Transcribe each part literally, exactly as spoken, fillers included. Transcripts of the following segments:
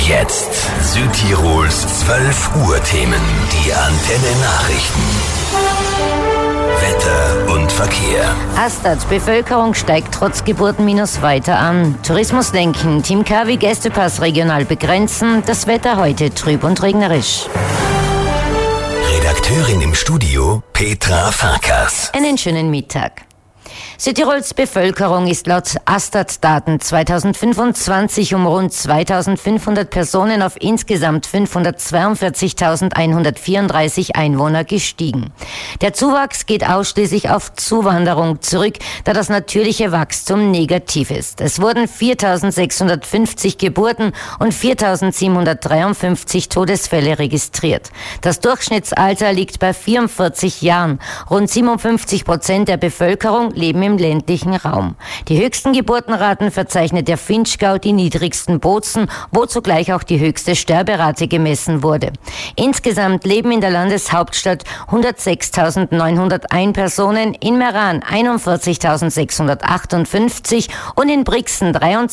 jetzt Südtirols zwölf Uhr Themen. Die Antenne Nachrichten. Wetter und Verkehr. Astad, Bevölkerung steigt trotz Geburtenminus weiter an. Tourismus lenken, Team Kavi Gästepass regional begrenzen. Das Wetter heute trüb und regnerisch. Redakteurin im Studio Petra Farkas. Einen schönen Mittag. Südtirols Bevölkerung ist laut Astad-Daten zweitausendfünfundzwanzig um rund zweitausendfünfhundert Personen auf insgesamt fünfhundertzweiundvierzigtausendeinhundertvierunddreißig Einwohner gestiegen. Der Zuwachs geht ausschließlich auf Zuwanderung zurück, da das natürliche Wachstum negativ ist. Es wurden viertausendsechshundertfünfzig Geburten und viertausendsiebenhundertdreiundfünfzig Todesfälle registriert. Das Durchschnittsalter liegt bei vierundvierzig Jahren. Rund siebenundfünfzig Prozent der Bevölkerung leben im ländlichen Raum. Die höchsten Geburtenraten verzeichnet der Vinschgau, die niedrigsten Bozen, wo zugleich auch die höchste Sterberate gemessen wurde. Insgesamt leben in der Landeshauptstadt hundertsechstausendneunhunderteins Personen, in Meran einundvierzigtausendsechshundertachtundfünfzig und in Brixen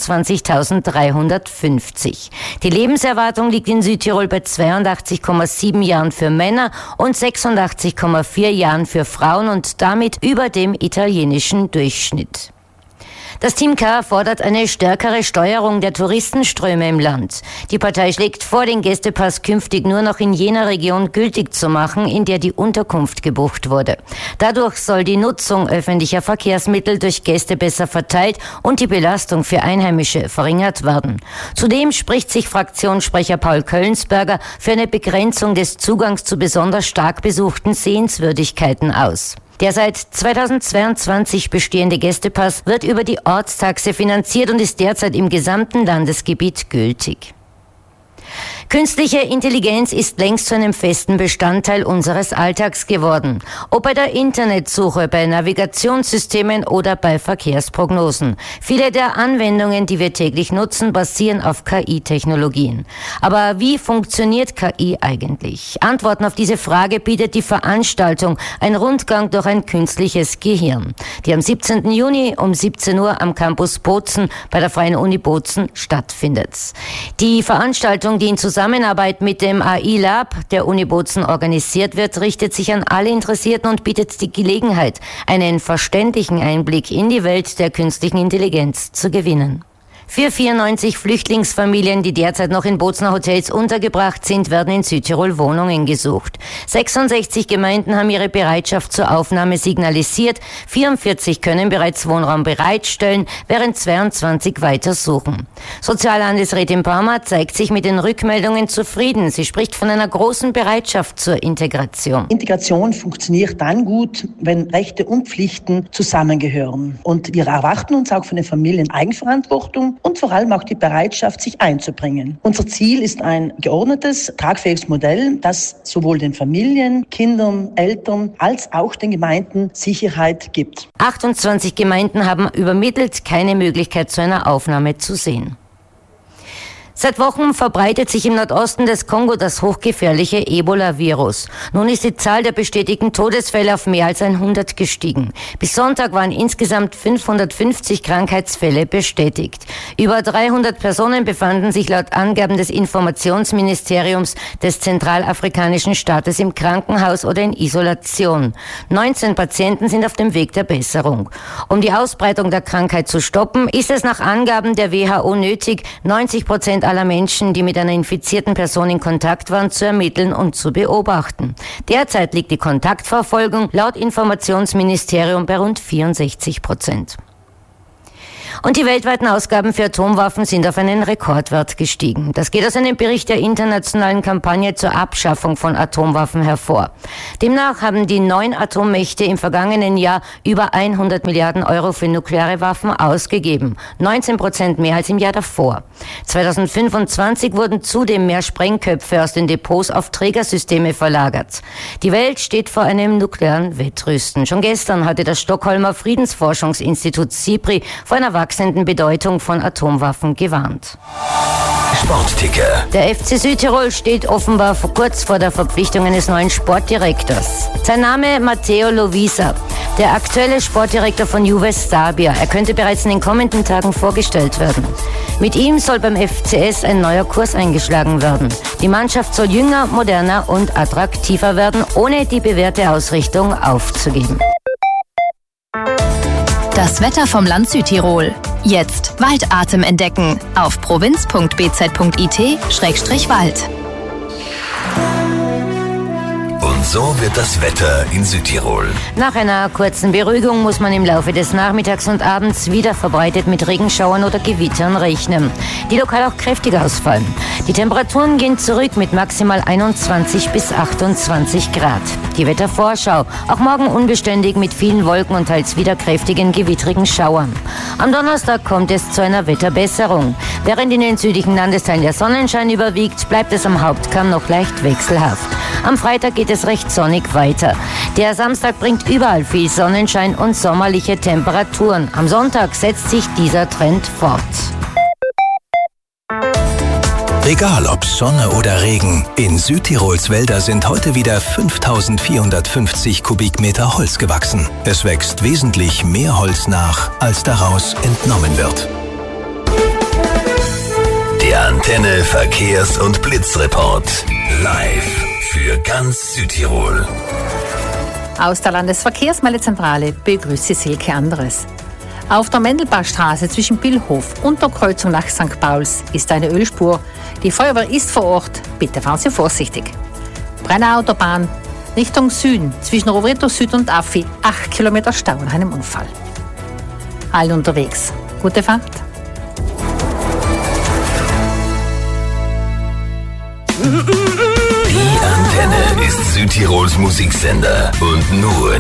dreiundzwanzigtausenddreihundertfünfzig. Die Lebenserwartung liegt in Südtirol bei zweiundachtzig Komma sieben Jahren für Männer und sechsundachtzig Komma vier Jahren für Frauen und damit über dem italienischen Durchschnitt. Das Team K fordert eine stärkere Steuerung der Touristenströme im Land. Die Partei schlägt vor, den Gästepass künftig nur noch in jener Region gültig zu machen, in der die Unterkunft gebucht wurde. Dadurch soll die Nutzung öffentlicher Verkehrsmittel durch Gäste besser verteilt und die Belastung für Einheimische verringert werden. Zudem spricht sich Fraktionssprecher Paul Köllensberger für eine Begrenzung des Zugangs zu besonders stark besuchten Sehenswürdigkeiten aus. Der seit zweitausendzweiundzwanzig bestehende Gästepass wird über die Ortstaxe finanziert und ist derzeit im gesamten Landesgebiet gültig. Künstliche Intelligenz ist längst zu einem festen Bestandteil unseres Alltags geworden. Ob bei der Internetsuche, bei Navigationssystemen oder bei Verkehrsprognosen. Viele der Anwendungen, die wir täglich nutzen, basieren auf K I-Technologien. Aber wie funktioniert K I eigentlich? Antworten auf diese Frage bietet die Veranstaltung Ein Rundgang durch ein künstliches Gehirn, die am siebzehnten Juni um siebzehn Uhr am Campus Bozen bei der Freien Uni Bozen stattfindet. Die Veranstaltung, die in Zusammenarbeit mit dem A I-Lab der Uni Bozen organisiert wird, richtet sich an alle Interessierten und bietet die Gelegenheit, einen verständlichen Einblick in die Welt der künstlichen Intelligenz zu gewinnen. Für vierundneunzig Flüchtlingsfamilien, die derzeit noch in Bozener Hotels untergebracht sind, werden in Südtirol Wohnungen gesucht. sechsundsechzig Gemeinden haben ihre Bereitschaft zur Aufnahme signalisiert, vierundvierzig können bereits Wohnraum bereitstellen, während zweiundzwanzig weiter suchen. Soziallandesrätin Parma zeigt sich mit den Rückmeldungen zufrieden. Sie spricht von einer großen Bereitschaft zur Integration. Integration funktioniert dann gut, wenn Rechte und Pflichten zusammengehören. Und wir erwarten uns auch von den Familien Eigenverantwortung und vor allem auch die Bereitschaft, sich einzubringen. Unser Ziel ist ein geordnetes, tragfähiges Modell, das sowohl den Familien, Kindern, Eltern als auch den Gemeinden Sicherheit gibt. achtundzwanzig Gemeinden haben übermittelt, keine Möglichkeit zu einer Aufnahme zu sehen. Seit Wochen verbreitet sich im Nordosten des Kongo das hochgefährliche Ebola-Virus. Nun ist die Zahl der bestätigten Todesfälle auf mehr als hundert gestiegen. Bis Sonntag waren insgesamt fünfhundertfünfzig Krankheitsfälle bestätigt. Über dreihundert Personen befanden sich laut Angaben des Informationsministeriums des zentralafrikanischen Staates im Krankenhaus oder in Isolation. neunzehn Patienten sind auf dem Weg der Besserung. Um die Ausbreitung der Krankheit zu stoppen, ist es nach Angaben der W H O nötig, neunzig Prozent aller Menschen, die mit einer infizierten Person in Kontakt waren, zu ermitteln und zu beobachten. Derzeit liegt die Kontaktverfolgung laut Informationsministerium bei rund vierundsechzig Prozent. Und die weltweiten Ausgaben für Atomwaffen sind auf einen Rekordwert gestiegen. Das geht aus einem Bericht der internationalen Kampagne zur Abschaffung von Atomwaffen hervor. Demnach haben die neun Atommächte im vergangenen Jahr über hundert Milliarden Euro für nukleare Waffen ausgegeben. neunzehn Prozent mehr als im Jahr davor. zweitausendfünfundzwanzig wurden zudem mehr Sprengköpfe aus den Depots auf Trägersysteme verlagert. Die Welt steht vor einem nuklearen Wettrüsten. Schon gestern hatte das Stockholmer Friedensforschungsinstitut SIPRI vor einer wachsenden Bedeutung von Atomwaffen gewarnt. Sportticker. Der F C Südtirol steht offenbar kurz vor der Verpflichtung eines neuen Sportdirektors. Sein Name Matteo Lovisa. Der aktuelle Sportdirektor von Juve Stabia. Er könnte bereits in den kommenden Tagen vorgestellt werden. Mit ihm soll beim F C S ein neuer Kurs eingeschlagen werden. Die Mannschaft soll jünger, moderner und attraktiver werden, ohne die bewährte Ausrichtung aufzugeben. Das Wetter vom Land Südtirol. Jetzt Waldatem entdecken auf provinz punkt b z punkt i t Schrägstrich Wald. Und so wird das Wetter in Südtirol. Nach einer kurzen Beruhigung muss man im Laufe des Nachmittags und Abends wieder verbreitet mit Regenschauern oder Gewittern rechnen, die lokal auch kräftig ausfallen. Die Temperaturen gehen zurück mit maximal einundzwanzig bis achtundzwanzig Grad. Die Wettervorschau, auch morgen unbeständig mit vielen Wolken und teils wieder kräftigen gewittrigen Schauern. Am Donnerstag kommt es zu einer Wetterbesserung. Während in den südlichen Landesteilen der Sonnenschein überwiegt, bleibt es am Hauptkamm noch leicht wechselhaft. Am Freitag geht es recht sonnig weiter. Der Samstag bringt überall viel Sonnenschein und sommerliche Temperaturen. Am Sonntag setzt sich dieser Trend fort. Egal ob Sonne oder Regen, in Südtirols Wälder sind heute wieder fünftausendvierhundertfünfzig Kubikmeter Holz gewachsen. Es wächst wesentlich mehr Holz nach, als daraus entnommen wird. Der Antenne Verkehrs- und Blitzreport. Live für ganz Südtirol. Aus der Landesverkehrsmeldezentrale begrüßt Sie Silke Anderes. Auf der Mendelbachstraße zwischen Billhof und der Kreuzung nach Sankt Pauls ist eine Ölspur. Die Feuerwehr ist vor Ort. Bitte fahren Sie vorsichtig. Brenner Autobahn Richtung Süden zwischen Rovereto Süd und Affi. Acht Kilometer Stau nach einem Unfall. Allen unterwegs. Gute Fahrt. Die Antenne ist Südtirols Musiksender und nur